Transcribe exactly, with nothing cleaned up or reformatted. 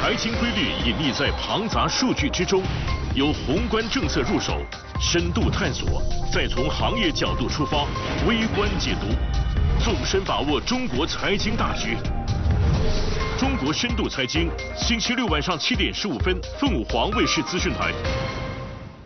财经规律隐匿在庞杂数据之中，由宏观政策入手，深度探索，再从行业角度出发，微观解读，纵深把握中国财经大局。中国深度财经，星期六晚上七点十五分，凤凰卫视资讯台。